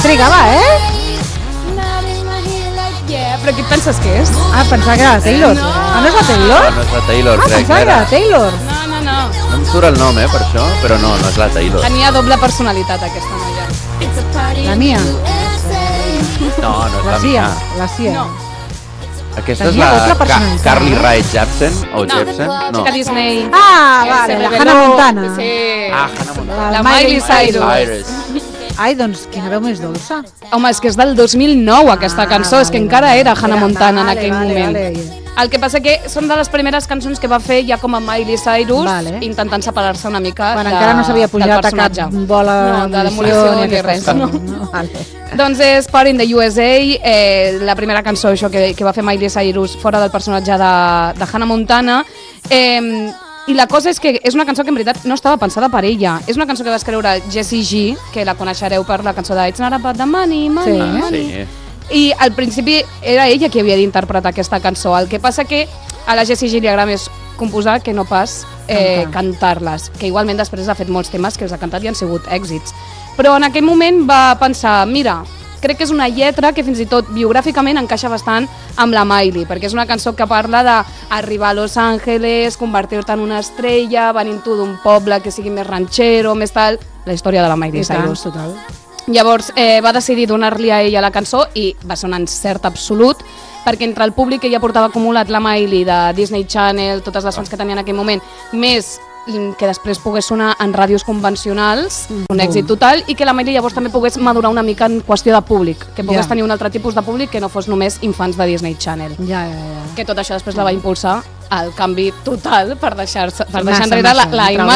trigava, Però qui et penses que és? Ah, pensava que era la Taylor. No. Ah, no és la Taylor? No és la Taylor, crec Pensava que era la Taylor. No. No em surt el nom, per això, però no és la Taylor. Tenia doble personalitat, aquesta noia. La Mia. No és La la Sia. Mia. La Sia. No. Aquesta és Tenia doble la personalitat. Carly Rae Jepsen o Jepsen? No, chica Disney. Ah, Que vale, se la reveló. Hannah Montana. Sí. Hannah Montana. La Miley Cyrus. Ai, doncs quina veu més dolça. Home, és que és del 2009 aquesta cançó, és que encara era Hannah Montana en aquell moment. El que passa que són de les primeres cançons que va fer ja com a Miley Cyrus, intentant separar-se una mica Quan encara no s'havia pujat a cap bola de demolició ni res. No. Doncs és Part in the USA, la primera cançó això que va fer Miley Cyrus fora del personatge de Hannah Montana. I la cosa és que és una cançó que en veritat no estava pensada per ella. És una cançó que va escriure Jessie G, que la coneixereu per la cançó de It's Not About the Money, Money, Money. I al principi era ella qui havia d'interpretar aquesta cançó. El que passa que a la Jessie G li agrada més composar que no pas cantar-les, que igualment després ha fet molts temes que els ha cantat i han sigut èxits. Però en aquell moment va pensar, mira, crec que és una lletra que fins i tot biogràficament encaixa bastant amb la Miley, perquè és una cançó que parla d'arribar a Los Angeles, convertir-te en una estrella, venint tu d'un poble que sigui més ranxero, més tal, la història de la Miley Cyrus. Total. Llavors va decidir donar-li a ella la cançó i va ser un encert absolut, perquè entre el públic que ja portava acumulat la Miley de Disney Channel, totes les fans que tenia en aquell moment, més que després pogués sonar en ràdios convencionals, un èxit total, i que la Miley llavors també pogués madurar una mica en qüestió de públic, que pogués tenir un altre tipus de públic que no fos només infants de Disney Channel. Que tot això després la va impulsar al canvi total per deixar enrere la imatge